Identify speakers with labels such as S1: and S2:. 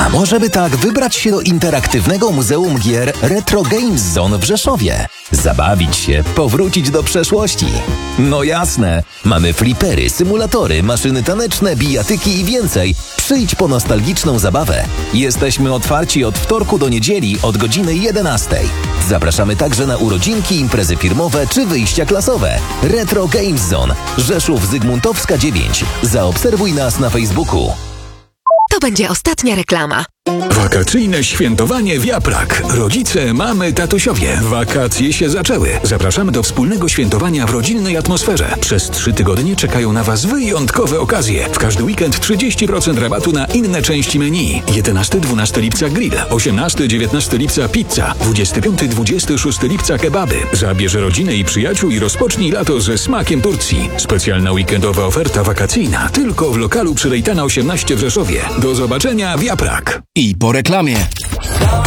S1: A może by tak wybrać się do interaktywnego Muzeum Gier Retro Games Zone w Rzeszowie? Zabawić się, powrócić do przeszłości. No jasne, mamy flipery, symulatory, maszyny taneczne, bijatyki i więcej. Przyjdź po nostalgiczną zabawę. Jesteśmy otwarci od wtorku do niedzieli od godziny 11. Zapraszamy także na urodzinki, imprezy firmowe czy wyjścia klasowe. Retro Games Zone, Rzeszów, Zygmuntowska 9. Zaobserwuj nas na Facebooku.
S2: To będzie ostatnia reklama.
S3: Wakacyjne świętowanie Wiaprak. Rodzice, mamy, tatusiowie. Wakacje się zaczęły. Zapraszamy do wspólnego świętowania w rodzinnej atmosferze. Przez 3 tygodnie czekają na Was wyjątkowe okazje. W każdy weekend 30% rabatu na inne części menu. 11-12 lipca grill, 18-19 lipca pizza, 25-26 lipca kebaby. Zabierz rodzinę i przyjaciół i rozpocznij lato ze smakiem Turcji. Specjalna weekendowa oferta wakacyjna tylko w lokalu przy Rejtana 18 w Rzeszowie. Do zobaczenia, Wiaprak.
S4: I po reklamie.